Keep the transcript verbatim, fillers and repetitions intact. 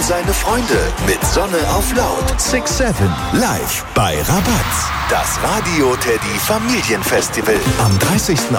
seine Freunde mit Sonne auf Laut. six seven live bei Rabatz. Das Radio Teddy Familienfestival am dreißigsten